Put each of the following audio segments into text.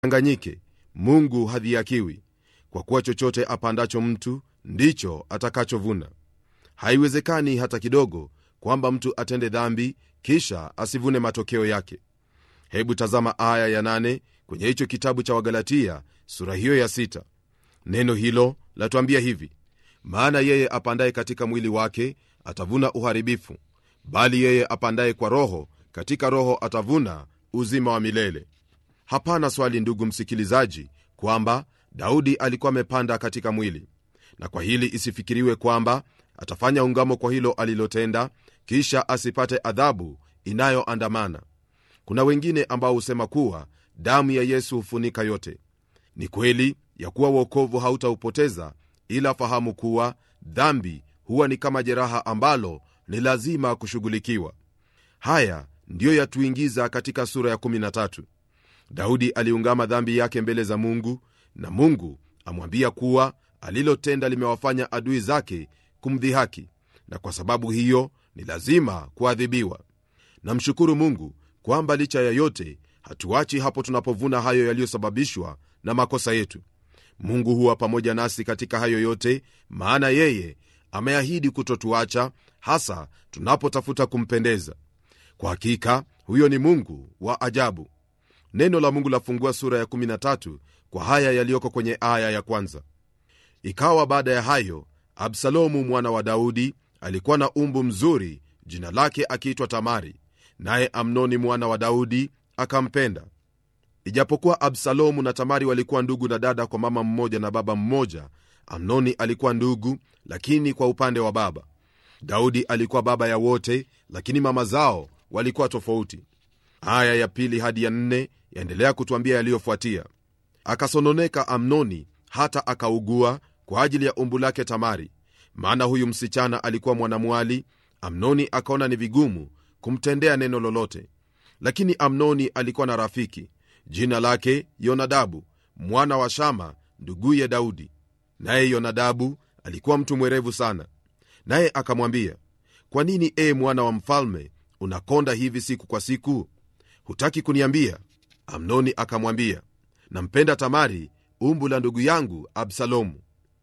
Msidanganyike, Mungu hadhihakiwi, kwa kuwa chochote apandacho mtu ndicho atakachovuna. Haiwezekani hata kidogo kwamba mtu atende dhambi kisha asivune matokeo yake. Hebu tazama aya ya 8 kwenye hicho kitabu cha Wagalatia sura hiyo ya 6. Neno hilo latuambia hivi: maana yeye apandaye katika mwili wake atavuna uharibifu, bali yeye apandaye kwa Roho, katika Roho atavuna uzima wa milele. Hapana swali, ndugu msikilizaji, kwamba Daudi alikuwa amepanda katika mwili, na kwa hili isifikiriwe kwamba atafanya ungamo kwa hilo alilotenda kisha asipate adhabu inayoandamana. Kuna wengine ambao husema kuwa damu ya Yesu hufunika yote. Ni kweli ya kuwa wokovu hautaupoteza, ila fahamu kuwa dhambi huwa ni kama jeraha ambalo ni lazima kushughulikiwa. Haya ndiyo yatuingiza katika sura ya 13. Daudi aliungama dhambi yake mbele za Mungu, na Mungu amwambia kuwa alilotenda limewafanya adui zake kumdhihaki, na kwa sababu hiyo ni lazima kuadhibiwa. Namshukuru Mungu kwamba licha ya yote hatuachi hapo tunapovuna hayo yaliyosababishwa na makosa yetu. Mungu huwa pamoja nasi katika hayo yote, maana yeye ameahidi kutotuacha, hasa tunapotafuta kumpendeza. Kwa hakika huyo ni Mungu wa ajabu. Neno la Mungu lafungua sura ya 13 kwa haya yaliyoko kwenye aya ya 1. Ikawa baada ya hayo, Absalomu mwana wa Daudi alikuwa na umbu mzuri, jina lake akiitwa Tamari, naye Amnoni mwana wa Daudi akampenda. Ijapokuwa Absalomu na Tamari walikuwa ndugu na dada kwa mama mmoja na baba mmoja, Amnoni alikuwa ndugu, lakini kwa upande wa baba. Daudi alikuwa baba ya wote, lakini mama zao walikuwa tofauti. Aya ya 2 hadi ya 4 yaendelea kutuambia yaliyofuatia. Akasononeka Amnoni hata akaugua kwa ajili ya umbu lake Tamari, maana huyu msichana alikuwa mwanamwali. Amnoni akaona ni vigumu kumtendea neno lolote. Lakini Amnoni alikuwa na rafiki, jina lake Yonadabu mwana wa Shama nduguye Daudi, naye Yonadabu alikuwa mtu mwerevu sana. Naye akamwambia, kwa nini mwana wa mfalme unakonda hivi siku kwa siku? Hutaki kuniambia? Amnoni akamwambia, nampenda Tamari umbu la ndugu yangu Absalomu.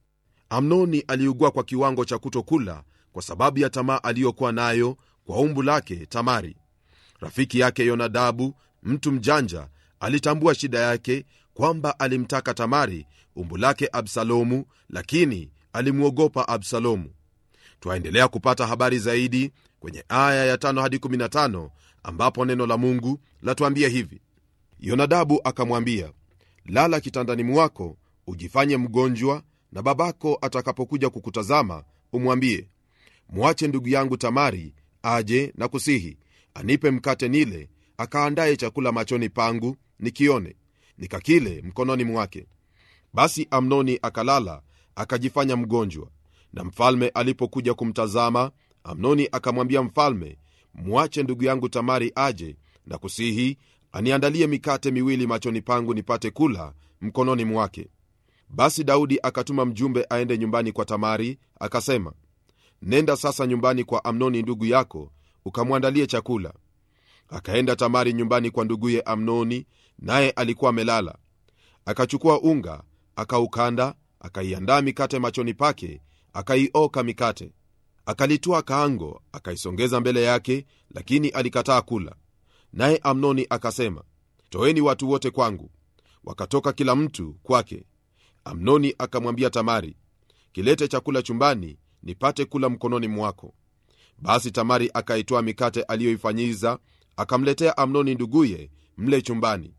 Amnoni aliugua kwa kiwango cha kutokula kwa sababu ya tamaa aliyokuwa nayo kwa umbu lake Tamari. Rafiki yake Yonadabu, mtu mjanja, alitambua shida yake, kwamba alimtaka Tamari umbu lake Absalomu, lakini alimwogopa Absalomu. Twaendelea kupata habari zaidi kwenye aya ya 5 hadi 15, ambapo neno la Mungu latuambia hivi: Yonadabu akamwambia, lala kitandani mwako ujifanye mgonjwa, na babako atakapokuja kukutazama umwambie, mwache ndugu yangu Tamari aje na kusihi anipe mkate nile, akaandaye chakula machoni pangu nikione, nikakile mkononi mwake. Basi Amnoni akalala akajifanya mgonjwa, na mfalme alipokuja kumtazama, Amnoni akamwambia mfalme, mwache ndugu yangu Tamari aje na kusihi aniandalie mikate miwili machoni pangu nipate kula mkononi mwake. Basi Daudi akatuma mjumbe aende nyumbani kwa Tamari, akasema, nenda sasa nyumbani kwa Amnoni ndugu yako ukamwandalie chakula. Akaenda Tamari nyumbani kwa nduguye Amnoni, naye alikuwa amelala. Akachukua unga, akaukanda, akaiandaa mikate machoni pake, akaioka mikate. Akalitwaa kaango, akaisongeza mbele yake, lakini alikataa kula. Naye Amnoni akasema, toeni watu wote kwangu. Wakatoka kila mtu kwake. Amnoni akamwambia Tamari, kilete chakula chumbani nipate kula mkononi mwako. Basi Tamari akaitoa mikate aliyoifanyiza, akamletea Amnoni nduguye mle chumbani.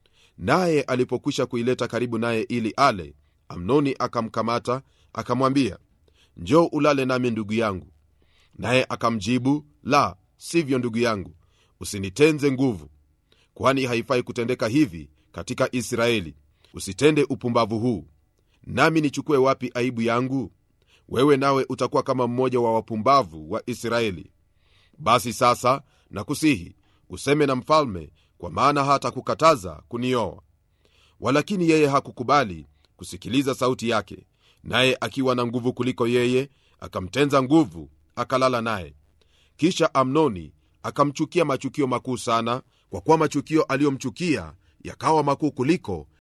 Naye alipokwisha kuileta karibu naye ili ale, Amnoni akamkamata akamwambia, njoo ulale nami ndugu yangu. Naye akamjibu, la sivyo ndugu yangu, usinitenze nguvu, kwani haifai kutendeka hivi katika Israeli. Usitende upumbavu huu, nami nichukue wapi aibu yangu? Wewe nawe utakuwa kama mmoja wa wapumbavu wa Israeli. Basi sasa nakusihi useme na mfalme, kwa maana hata kukataza kunioa. Walakini yeye hakukubali kusikiliza sauti yake, naye akiwa na nguvu kuliko yeye akamtenza nguvu, akalala naye. Kisha Amnoni akamchukia machukio makuu sana, kwa kuwa machukio aliyomchukia yakawa makuu kuliko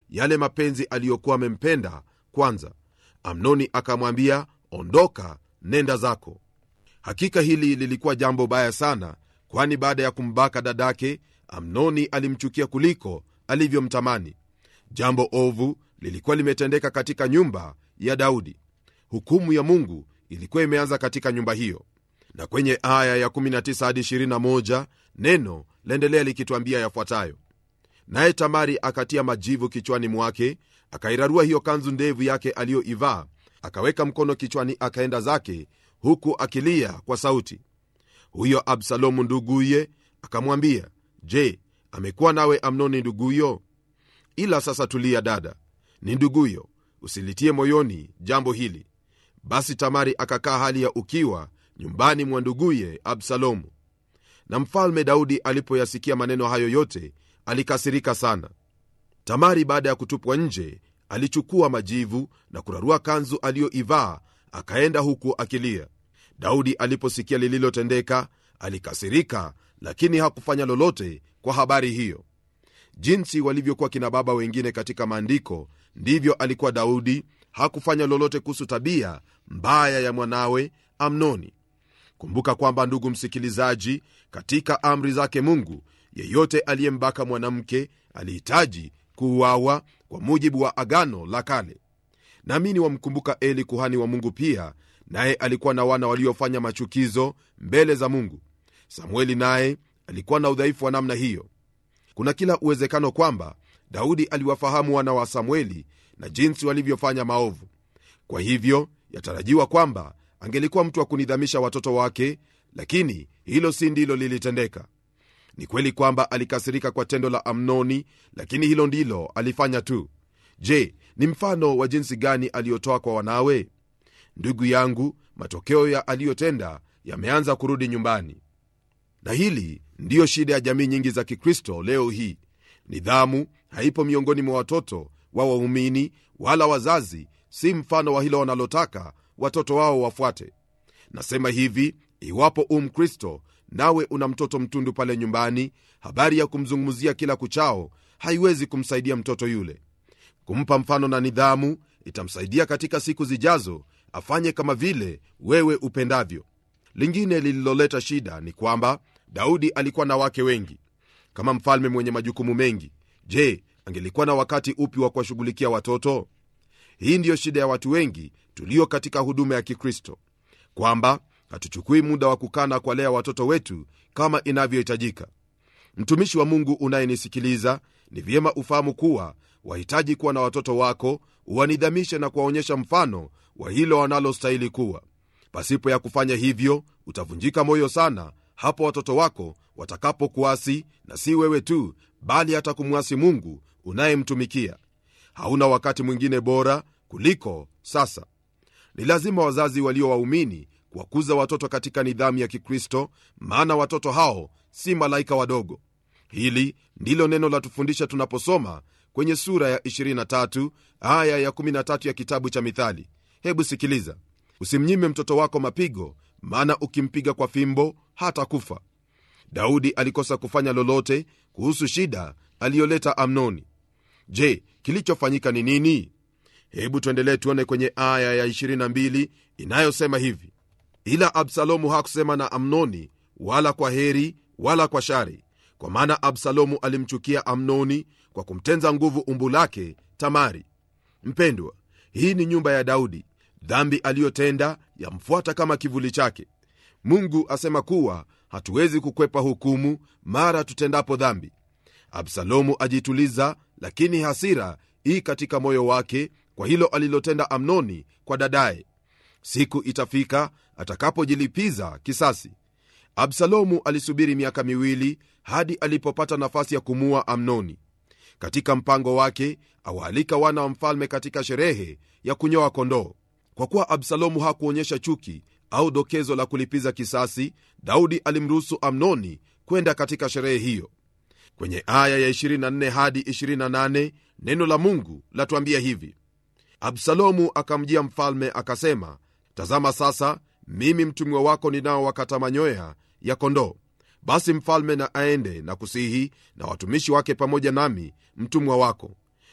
yale mapenzi aliyokuwa amempenda kwanza. Amnoni akamwambia, ondoka, nenda zako. Hakika hili lilikuwa jambo baya sana, kwani baada ya kumbaka dadake, Amnoni alimchukia kuliko alivyomtamani. Jambo ovu lilikuwa limetendeka katika nyumba ya Daudi. Hukumu ya Mungu ilikuwa imeanza katika nyumba hiyo. Na kwenye aya ya 19 hadi 21 neno laendelea likituambia yafuatayo: naye Tamari akatia majivu kichwani mwake, akairarua hiyo kanzu ndevu yake aliyoivaa, akaweka mkono kichwani, akaenda zake, huku akilia kwa sauti. Huyo Absalomu nduguye akamwambia, je, amekuwa nawe Amnoni nduguyo? Ila sasa tulia dada, ni nduguyo, usilitie moyoni jambo hili. Basi Tamari akakaa hali ya ukiwa nyumbani mwa nduguye Absalomu. Na mfalme Daudi alipoyasikia maneno hayo yote, alikasirika sana. Tamari baada ya kutupwa nje, alichukua majivu na kurarua kanzu aliyoivaa, akaenda huku akilia. Daudi aliposikia lililotendeka, alikasirika, lakini hakufanya lolote kwa habari hiyo. Jinsi walivyokuwa kina baba wengine katika maandiko, ndivyo alikuwa Daudi. Hakufanya lolote kuhusu tabia mbaya ya mwanawe Amnoni. Kumbuka kwamba, ndugu msikilizaji, katika amri zake Mungu, yeyote aliyembaka mwanamke alihitaji kuuawa kwa mujibu wa agano la kale. Naamini wamkumbuka Eli kuhani wa Mungu pia, naye alikuwa na wana waliofanya machukizo mbele za Mungu. Samueli naye alikuwa na udhaifu wa namna hiyo. Kuna kila uwezekano kwamba Daudi aliwafahamu wana wa Samueli na jinsi walivyofanya maovu. Kwa hivyo yatarajiwa kwamba angelikuwa mtu wa kunidhamisha watoto wake, lakini hilo si ndilo lilitendeka. Ni kweli kwamba alikasirika kwa tendo la Amnoni, lakini hilo ndilo alifanya tu. Je, ni mfano wa jinsi gani aliyotoa kwa wanawe? Ndugu yangu, matokeo ya aliyotenda yameanza kurudi nyumbani. Na hili ndiyo shida ya jamii nyingi za Kikristo leo hii. Nidhamu haipo miongoni mwa watoto wa waumini, wala wazazi si mfano wa hilo wanalotaka watoto wao wafuate. Nasema hivi, iwapo Mkristo nawe una mtoto mtundu pale nyumbani, habari ya kumzungumzia kila kuchao haiwezi kumsaidia mtoto yule. Kumpa mfano na nidhamu itamsaidia katika siku zijazo afanye kama vile wewe upendavyo. Lingine lililoleta shida ni kwamba Daudi alikuwa na wake wengi. Kama mfalme mwenye majukumu mengi, je, angelikuwa na wakati upi wa kuwashughulikia watoto? Hii ndiyo shida ya watu wengi tulio katika huduma ya Kikristo, kwamba hatuchukui muda wa kukaa na kuwalea watoto wetu kama inavyohitajika. Mtumishi wa Mungu unayenisikiliza, ni vyema ufahamu kuwa wahitaji kuwa na watoto wako, uwanidhamishe na kuwaonyesha mfano wa hilo wanalostahili kuwa. Pasipo ya kufanya hivyo, utavunjika moyo sana hapo watoto wako watakapokuasi, na si wewe tu, bali hata kumwasi Mungu unayemtumikia. Hauna wakati mwingine bora kuliko sasa. Ni lazima wazazi walio waumini kuwakuza watoto katika nidhamu ya Kikristo, maana watoto hao si malaika wadogo. Hili ndilo neno la tufundisha tunaposoma kwenye sura ya 23 aya ya 13 ya kitabu cha Mithali. Hebu sikiliza: usimnyime mtoto wako mapigo, maana ukimpiga kwa fimbo hata kufa. Daudi alikosa kufanya lolote kuhusu shida aliyoleta Amnoni. Je, kilichofanyika ni nini? Hebu tuendelee tuone kwenye aya ya 22 inayosema hivi: ila Absalomu hakusema na Amnoni wala kwa heri wala kwa shari, kwa maana Absalomu alimchukia Amnoni kwa kumtenza nguvu umbu lake Tamari. Mpendwa, hii ni nyumba ya Daudi. Dhambi aliyotenda yamfuata kama kivuli chake. Mungu asema kuwa hatuwezi kukwepa hukumu mara tutendapo dhambi. Absalomu ajituliza, lakini hasira hii katika moyo wake kwa hilo alilotenda Amnoni kwa dadaye. Siku itafika atakapojilipiza kisasi. Absalomu alisubiri miaka 2 hadi alipopata nafasi ya kumua Amnoni. Katika mpango wake awaalika wana wa mfalme katika sherehe ya kunyoa kondoo. Kwa kuwa Absalomu hakuonyesha chuki au dokezo la kulipiza kisasi, Daudi alimruhusu Amnoni kwenda katika sherehe hiyo. Kwenye aya ya 24 hadi 28 neno la Mungu latuambia hivi: Absalomu akamjia mfalme akasema, tazama sasa, mimi mtumwa wako ninao wakata manyoya ya kondoo. Basi mfalme na aende na kusihi na watumishi wake pamoja nami mtumwa wako.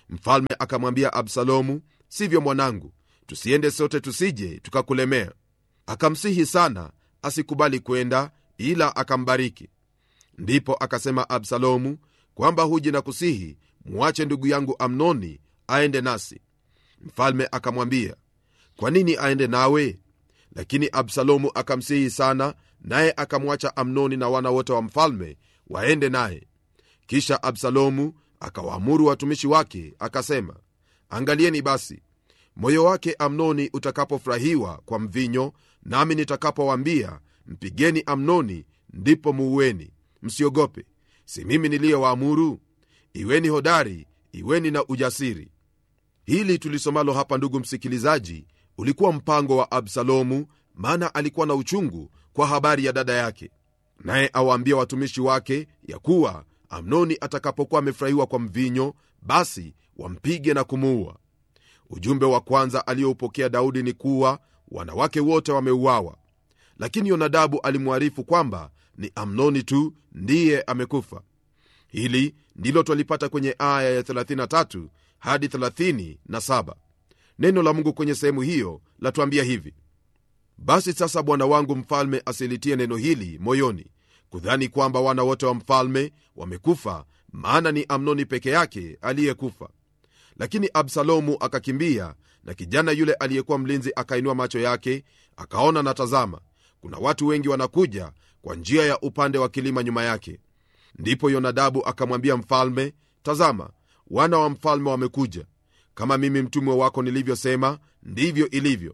Mfalme akamwambia Absalomu, sivyo mwanangu, tusiende sote, tusije tukakulemea. Akamsihi sana asikubali kwenda, ila akambariki. Ndipo akasema Absalomu kwamba huji na kusihi, muache ndugu yangu Amnoni aende nasi. Mfalme akamwambia, kwa nini aende nawe? Lakini Absalomu akamsihi sana, naye akamwacha Amnoni na wana wote wa mfalme waende naye. Kisha Absalomu akawaamuru watumishi wake akasema, angalieni basi, moyo wake Amnoni utakapofurahiwa kwa mvinyo, nami nitakapowaambia mpigeni Amnoni, ndipo muueni, msiogope. Si mimi niliyewaamuru? Iweni hodari, iweni na ujasiri. Hili tulisomalo hapa, ndugu msikilizaji, ulikuwa mpango wa Absalomu, maana alikuwa na uchungu kwa habari ya dada yake, naye awaambia watumishi wake ya kuwa Amnoni atakapokuwa amefurahiwa kwa mvinyo, basi wampige na kumuua. Ujumbe wa kwanza aliyoupokea Daudi ni kuwa wanawake wote wameuawa, lakini Yonadabu alimwarifu kwamba ni Amnoni tu ndiye amekufa. Hili ndilo twalipata kwenye aya ya 33 hadi 37. Neno la Mungu kwenye sehemu hiyo latuambia hivi: basi sasa bwana wangu mfalme asilitie neno hili moyoni, kudhani kwamba wana wote wa mfalme wamekufa, maana ni Amnoni peke yake aliyekufa. Lakini Absalomu akakimbia, na kijana yule aliyekuwa mlinzi akainua macho yake, akaona na tazama, kuna watu wengi wanakuja kwa njia ya upande wa kilima nyuma yake. Ndipo Yonadabu akamwambia mfalme, tazama, wana wa mfalme wamekuja, kama mimi mtumwa wako nilivyosema, ndivyo ilivyo.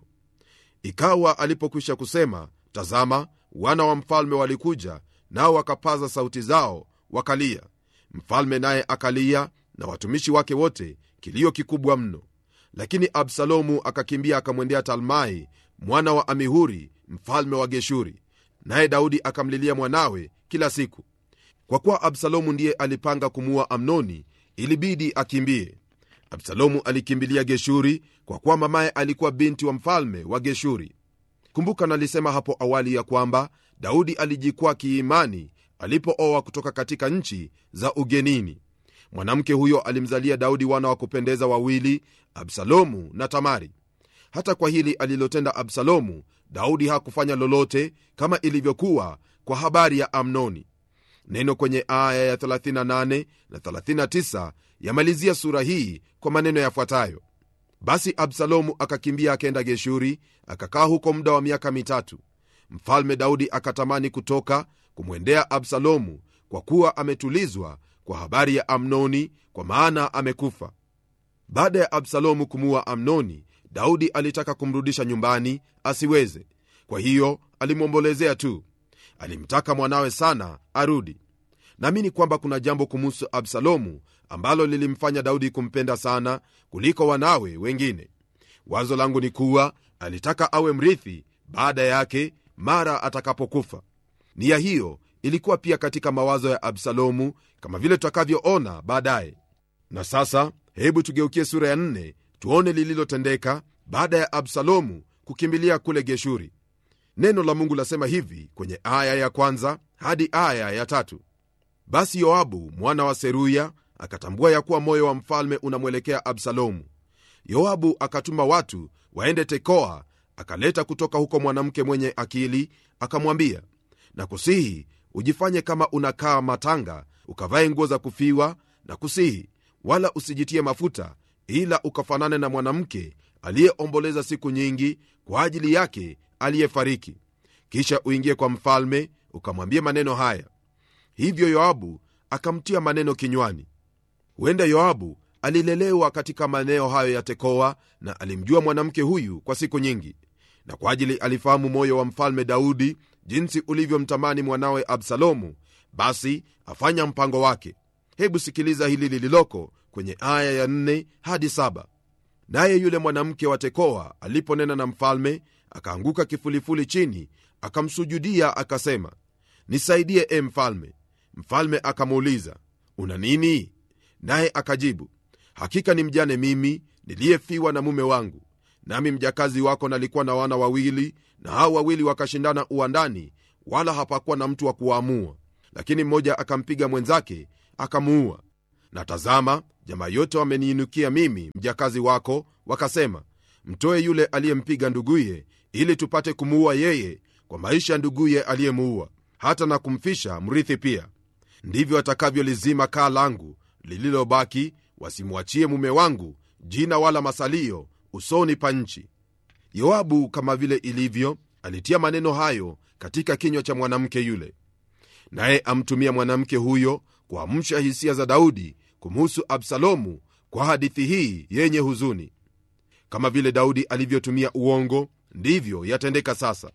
Ikawa alipokwisha kusema, tazama, wana wa mfalme walikuja, nao wakapaza sauti zao wakalia. Mfalme naye akalia, na watumishi wake wote, kilio kikubwa mno. Lakini Absalomu akakimbia akamwendea Talmai mwana wa Amihuri mfalme wa Geshuri, naye Daudi akamlilia mwanawe kila siku. Kwa kuwa Absalomu ndiye alipanga kumuua Amnoni, ilibidi akimbie. Absalomu alikimbilia Geshuri kwa kuwa mamaye alikuwa binti wa mfalme wa Geshuri. Kumbuka nalisema hapo awali ya kwamba Daudi alijikwaa kiimani alipooa kutoka katika nchi za ugenini. Mwanamke huyo alimzalia Daudi wana wa kupendeza wawili, Absalomu na Tamari. Hata kwa hili alilotenda Absalomu, Daudi hakufanya lolote, kama ilivyokuwa kwa habari ya Amnoni. Neno kwenye aya ya 38 na 39 yamalizia sura hii kwa maneno yafuatayo: basi Absalomu akakimbia akaenda Geshuri, akakaa huko muda wa miaka 3. Mfalme Daudi akatamani kutoka kumwendea Absalomu, kwa kuwa ametulizwa kwa habari ya Amnoni, kwa maana amekufa. Baada ya Absalomu kumuua Amnoni, Daudi alitaka kumrudisha nyumbani, asiweze. Kwa hiyo alimwombolezea tu. Alimtaka mwanawe sana arudi. Naamini kwamba kuna jambo kumuhusu Absalomu ambalo lilimfanya Daudi kumpenda sana kuliko wanawe wengine. Wazo langu ni kuwa alitaka awe mrithi baada yake mara atakapokufa. Nia hiyo ilikuwa pia katika mawazo ya Absalomu, kama vile tutakavyoona baadaye. Na sasa hebu tugeukie sura ya 4 tuone lililotendeka baada ya Absalomu kukimbilia kule Geshuri. Neno la Mungu lasema hivi kwenye aya ya 1 hadi aya ya 3: basi Yoabu mwana wa Seruya akatambua ya kuwa moyo wa mfalme unamwelekea Absalomu. Yoabu akatuma watu waende Tekoa, akaleta kutoka huko mwanamke mwenye akili, akamwambia, na kusihi ujifanye kama unakaa matanga, ukavae nguo za kufiwa, na kusihi wala usijitie mafuta, ila ukafanane na mwanamke aliyeomboleza siku nyingi kwa ajili yake aliyefariki. Kisha uingie kwa mfalme ukamwambie maneno haya. Hivyo Yoabu akamtia maneno kinywani. Huenda Yoabu alilelewa katika maeneo hayo ya Tekoa, na alimjua mwanamke huyu kwa siku nyingi, na kwa ajili alifahamu moyo wa mfalme Daudi jinsi ulivyomtamani mwanawe Absalomu, basi afanya mpango wake. Hebu sikiliza hili lililoko kwenye aya ya 4 hadi 7. Naye yule mwanamke wa Tekoa aliponena na mfalme, akaanguka kifulifuli chini, akamsujudia akasema, nisaidie mfalme. Mfalme akamuuliza, una nini? Naye akajibu, hakika ni mjane mimi, niliyefiwa na mume wangu, nami mjakazi wako nalikuwa na wana wawili, na hao wawili wakashindana uwandani, wala hapakuwa na mtu wa kuwaamua, lakini mmoja akampiga mwenzake akamuua. Na tazama, jamaa yote wameniinukia mimi mjakazi wako, wakasema, mtoe yule aliyempiga nduguye, ili tupate kumuua yeye kwa maisha ya nduguye aliyemuua, hata na kumfisha mrithi pia. Ndivyo atakavyolizima kaa langu lililobaki, wasimwachie mume wangu jina wala masalio usoni pa nchi. Yoabu, kama vile ilivyo, alitia maneno hayo katika kinywa cha mwanamke yule, naye amtumia mwanamke huyo kuamsha hisia za Daudi kumhusu Absalomu kwa hadithi hii yenye huzuni. Kama vile Daudi alivyotumia uongo, ndivyo yatendeka sasa.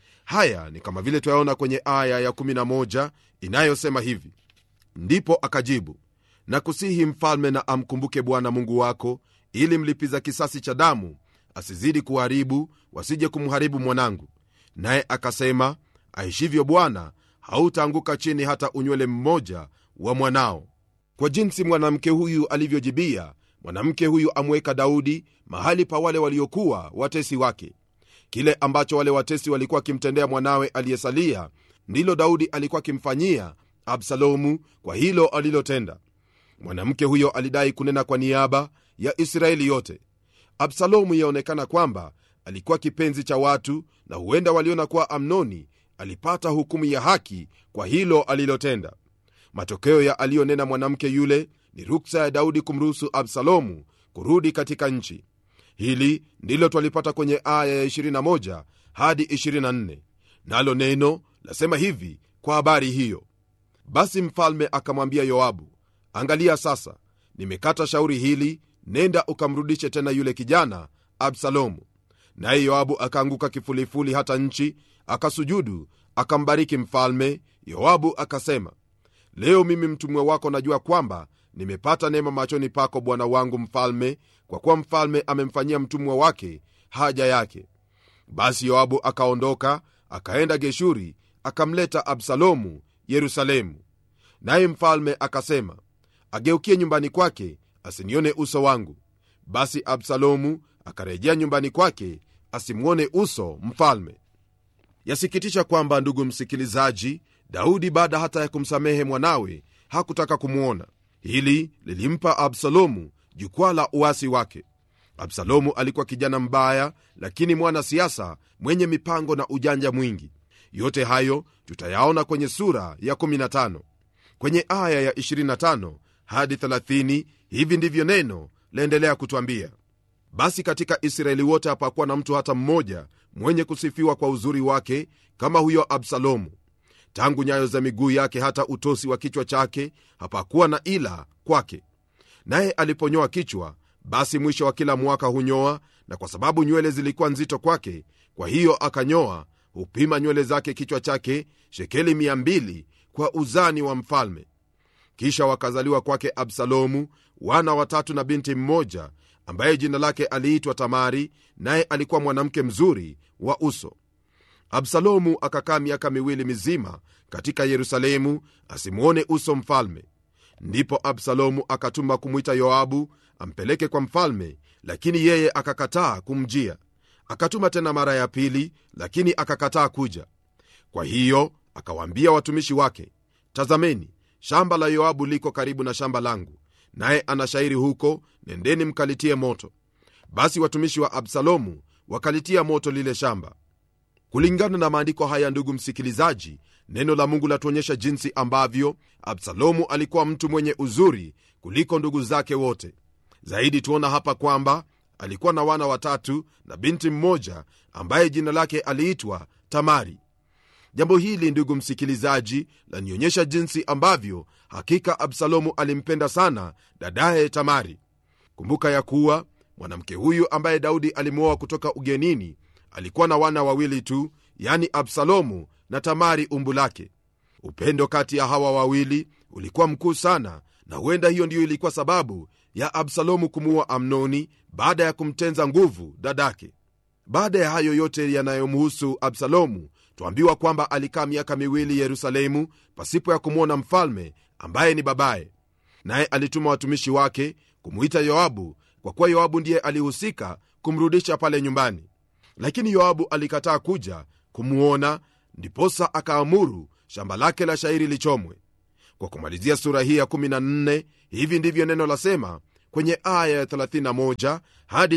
Haya ni kama vile twayaona kwenye aya ya 11 inayosema hivi: ndipo akajibu, na kusihi mfalme na amkumbuke Bwana Mungu wako, ili mlipiza kisasi cha damu asizidi kuharibu, wasije kumharibu mwanangu. Naye akasema, aishivyo Bwana, hautaanguka chini hata unywele mmoja wa mwanao. Kwa jinsi mwanamke huyu alivyojibia, mwanamke huyu amweka Daudi mahali pa wale waliokuwa watesi wake. Kile ambacho wale watesi walikuwa kimtendea mwanawe aliyesalia, ndilo Daudi alikuwa kimfanyia Absalomu kwa hilo alilotenda. Mwanamke huyo alidai kunena kwa niaba ya Israeli yote. Absalomu yaonekana kwamba alikuwa kipenzi cha watu, na huenda waliona kuwa Amnoni alipata hukumu ya haki kwa hilo alilotenda. Matokeo ya aliyonena mwanamke yule ni ruksa ya Daudi kumruhusu Absalomu kurudi katika nchi. Hili ndilo twalipata kwenye aya ya 21 hadi 24, nalo neno lasema hivi kwa habari hiyo: basi mfalme akamwambia Yoabu, angalia sasa, nimekata shauri hili, nenda ukamrudishe tena yule kijana Absalomu. Naye Yoabu akaanguka kifulifuli hata nchi, akasujudu, akambariki mfalme. Yoabu akasema, leo mimi mtumwa wako najua kwamba nimepata neema machoni pako bwana wangu mfalme, kwa kuwa mfalme amemfanyia mtumwa wake haja yake. Basi Yoabu akaondoka, akaenda Geshuri, akamleta Absalomu Yerusalemu. Naye mfalme akasema, ageukie nyumbani kwake, asinione uso wangu. Basi Absalomu akarejea nyumbani kwake, asimwone uso mfalme. Yasikitisha kwamba, ndugu msikilizaji, Daudi baada hata ya kumsamehe mwanawe hakutaka kumwona. Hili lilimpa Absalomu jukwaa la uasi wake. Absalomu alikuwa kijana mbaya, lakini mwana siasa mwenye mipango na ujanja mwingi. Yote hayo tutayaona kwenye sura ya 15. Kwenye aya ya 25 hadi 30, hivi ndivyo neno laendelea kutwambia: basi katika Israeli wote hapakuwa na mtu hata mmoja mwenye kusifiwa kwa uzuri wake kama huyo Absalomu. Tangu nyayo za miguu yake hata utosi wa kichwa chake hapakuwa na ila kwake. Naye aliponyoa kichwa, basi mwisho wa kila mwaka hunyoa, na kwa sababu nywele zilikuwa nzito kwake, kwa hiyo akanyoa, hupima nywele zake kichwa chake shekeli 200 kwa uzani wa mfalme. Kisha wakazaliwa kwake Absalomu wana watatu na binti mmoja, ambaye jina lake aliitwa Tamari, naye alikuwa mwanamke mzuri wa uso. Absalomu akakaa miaka 2 mizima katika Yerusalemu, asimuone uso mfalme. Ndipo Absalomu akatuma kumwita Yoabu ampeleke kwa mfalme, lakini yeye akakataa kumjia. Akatuma tena mara ya pili, lakini akakataa kuja. Kwa hiyo akawaambia watumishi wake, tazameni, shamba la Yoabu liko karibu na shamba langu, naye ana shairi huko, nendeni mkalitie moto. Basi watumishi wa Absalomu wakalitia moto lile shamba. Kulingana na maandiko haya, ndugu msikilizaji, neno la Mungu latuonyesha jinsi ambavyo Absalomu alikuwa mtu mwenye uzuri kuliko ndugu zake wote. Zaidi tuona hapa kwamba alikuwa na wana watatu na binti mmoja ambaye jina lake aliitwa Tamari. Jambo hili, ndugu msikilizaji, lanionyesha jinsi ambavyo hakika Absalomu alimpenda sana dadaye Tamari. Kumbuka ya kuwa mwanamke huyu ambaye Daudi alimuoa kutoka ugenini alikuwa na wana wawili tu, yani Absalomu na Tamari umbu lake. Upendo kati ya hawa wawili ulikuwa mkuu sana, na huenda hiyo ndiyo ilikuwa sababu ya Absalomu kumuua Amnoni baada ya kumtenza nguvu dadake. Baada ya hayo yote yanayomhusu Absalomu, tuambiwa kwamba alikaa miaka 2 Yerusalemu pasipo ya kumwona mfalme ambaye ni babaye. Naye alituma watumishi wake kumuita Yoabu, kwa kuwa Yoabu ndiye alihusika kumrudisha pale nyumbani. Lakini Yoabu alikataa kuja kumuona, ndiposa akaamuru shamba lake la shairi lichomwe. Kwa kumalizia sura hii ya 14, hivi ndivyo neno lasema kwenye aya ya 31 hadi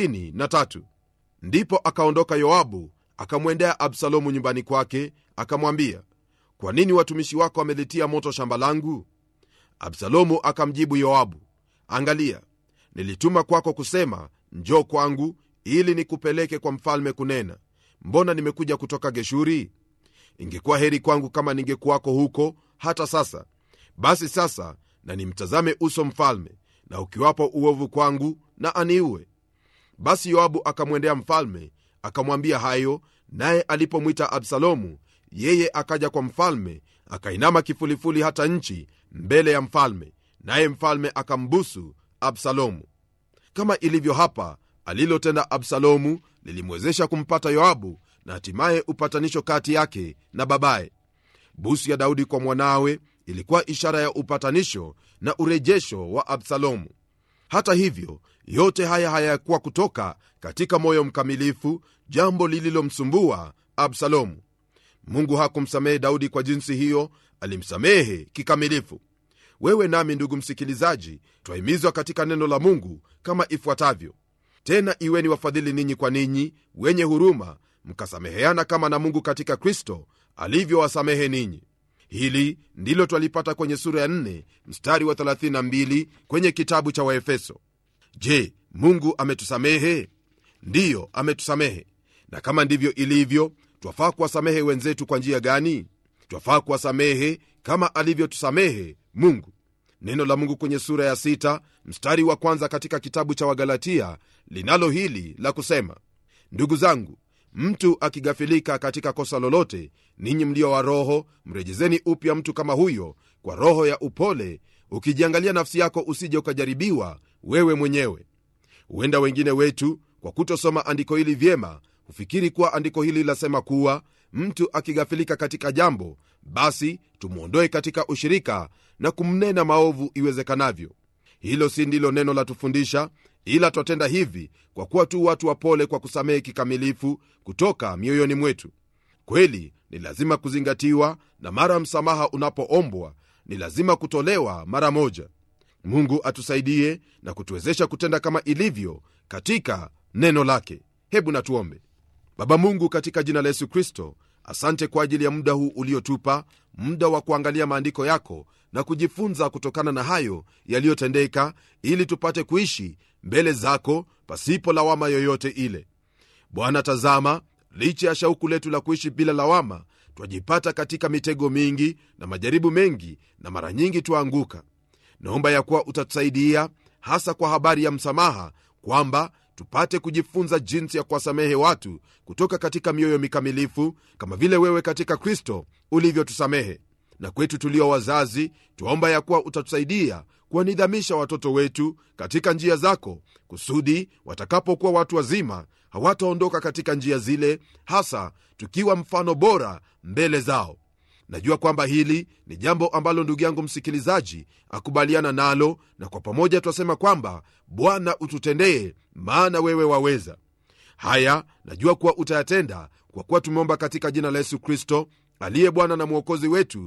33: ndipo akaondoka Yoabu akamwendea Absalomu nyumbani kwake, akamwambia, kwa nini watumishi wako wamelitia moto shamba langu? Absalomu akamjibu Yoabu, angalia, nilituma kwako kusema, njoo kwangu ili nikupeleke kwa mfalme kunena. Mbona nimekuja kutoka Geshuri? Ingekuwa heri kwangu kama ningekuwako huko hata sasa. Basi sasa na nimtazame uso mfalme, na ukiwapo uovu kwangu na aniue. Basi Yoabu akamwendea mfalme akamwambia hayo, naye alipomwita Absalomu, yeye akaja kwa mfalme, akainama kifulifuli hata nchi mbele ya mfalme, naye mfalme akambusu Absalomu. Kama ilivyo hapa, alilotenda Absalomu lilimwezesha kumpata Yoabu na hatimaye upatanisho kati yake na babaye. Busu ya Daudi kwa mwanawe ilikuwa ishara ya upatanisho na urejesho wa Absalomu. Hata hivyo, yote haya hayakuwa kutoka katika moyo mkamilifu, jambo lililomsumbua Absalomu. Mungu hakumsamehe Daudi kwa jinsi hiyo, alimsamehe kikamilifu. Wewe nami, ndugu msikilizaji, twahimizwa katika neno la Mungu kama ifuatavyo: tena iweni wafadhili ninyi kwa ninyi, wenye huruma, mkasameheana kama na Mungu katika Kristo alivyowasamehe ninyi. Hili ndilo twalipata kwenye sura ya 4 mstari wa 32 kwenye kitabu cha Waefeso. Je, Mungu ametusamehe? Ndiyo, ametusamehe. Na kama ndivyo ilivyo, twafaa kuwasamehe wenzetu kwa njia gani? Twafaa kuwasamehe kama alivyotusamehe Mungu. Neno la Mungu kwenye sura ya 6 mstari wa 1 katika kitabu cha Wagalatia linalo hili la kusema: ndugu zangu, mtu akigafilika katika kosa lolote, ninyi mlio wa roho, mrejezeni upya mtu kama huyo kwa roho ya upole, ukijiangalia nafsi yako, usije ukajaribiwa wewe mwenyewe. Huenda wengine wetu kwa kutosoma andiko hili vyema hufikiri kuwa andiko hili lasema kuwa mtu akigafilika katika jambo, basi tumuondoe katika ushirika na kumnena maovu iwezekanavyo. Hilo si ndilo neno la tufundisha, ila twatenda hivi kwa kuwa tu watu wapole kwa kusamehe kikamilifu kutoka mioyoni mwetu. Kweli ni lazima kuzingatiwa, na mara msamaha unapoombwa ni lazima kutolewa mara moja. Mungu atusaidie na kutuwezesha kutenda kama ilivyo katika neno lake. Hebu na tuombe. Baba Mungu, katika jina la Yesu Kristo, asante kwa ajili ya muda huu uliotupa, muda wa kuangalia maandiko yako na kujifunza kutokana na hayo yaliyotendeka, ili tupate kuishi mbele zako pasipo lawama yoyote ile. Bwana, tazama, licha ya shauku letu la kuishi bila lawama, twajipata katika mitego mingi na majaribu mengi, na mara nyingi twaanguka. Naomba ya kuwa utatusaidia, hasa kwa habari ya msamaha, kwamba tupate kujifunza jinsi ya kuwasamehe watu kutoka katika mioyo mikamilifu, kama vile wewe katika Kristo ulivyotusamehe. Na kwetu tulio wazazi, tuomba ya kuwa utatusaidia kuwanidhamisha watoto wetu katika njia zako, kusudi watakapokuwa watu wazima hawataondoka katika njia zile, hasa tukiwa mfano bora mbele zao. Najua kwamba hili ni jambo ambalo ndugu yangu msikilizaji akubaliana nalo, na kwa pamoja twasema kwamba Bwana ututendee, maana wewe waweza. Haya najua kuwa utayatenda, kwa kuwa tumeomba katika jina la Yesu Kristo aliye Bwana na Mwokozi wetu,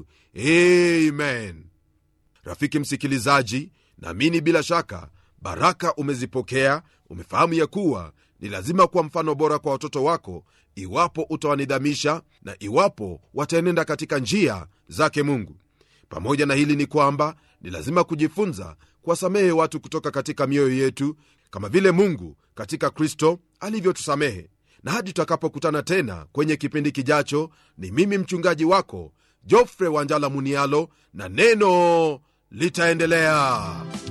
amen. Rafiki msikilizaji, naamini bila shaka baraka umezipokea. Umefahamu ya kuwa ni lazima kuwa mfano bora kwa watoto wako, iwapo utawanidhamisha na iwapo wataenenda katika njia zake Mungu. Pamoja na hili ni kwamba ni lazima kujifunza kuwasamehe watu kutoka katika mioyo yetu, kama vile Mungu katika Kristo alivyotusamehe. Na hadi tutakapokutana tena kwenye kipindi kijacho, ni mimi mchungaji wako Geoffrey Wanjala Munialo, na neno litaendelea.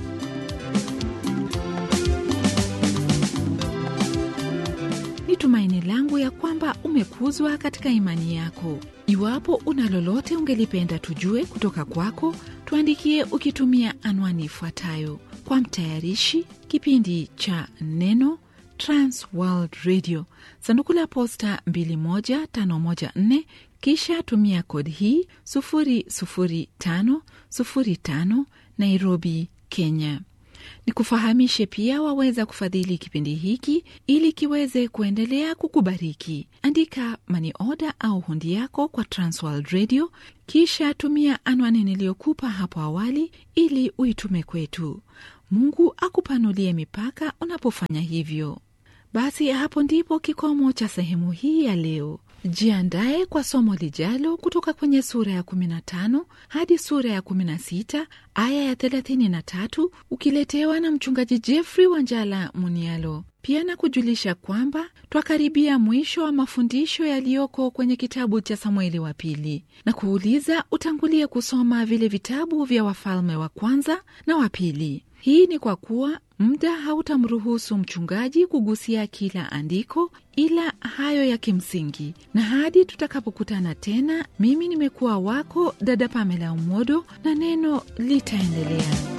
Ni tumaini langu ya kwamba umekuzwa katika imani yako. Iwapo una lolote ungelipenda tujue kutoka kwako, tuandikie ukitumia anwani ifuatayo: kwa mtayarishi kipindi cha Neno, Trans World Radio, sanduku la posta 21514, kisha tumia kodi hii 00505, Nairobi, Kenya. Nikufahamishe pia waweza kufadhili kipindi hiki ili kiweze kuendelea kukubariki. Andika money order au hundi yako kwa Transworld Radio, kisha tumia anwani niliyokupa hapo awali ili uitume kwetu. Mungu akupanulie mipaka unapofanya hivyo. Basi hapo ndipo kikomo cha sehemu hii ya leo. Jiandae kwa somo lijalo kutoka kwenye sura ya 15 hadi sura ya 16 aya ya 33, ukiletewa na mchungaji Jeffrey Wanjala Munialo. Pia na kujulisha kwamba twakaribia mwisho wa mafundisho yaliyoko kwenye kitabu cha Samueli wa pili, na kuuliza utangulie kusoma vile vitabu vya Wafalme wa kwanza na wa pili. Hii ni kwa kuwa muda hautamruhusu mchungaji kugusia kila andiko, ila hayo ya kimsingi. Na hadi tutakapokutana tena, mimi nimekuwa wako dada Pamela Umodo, na neno litaendelea.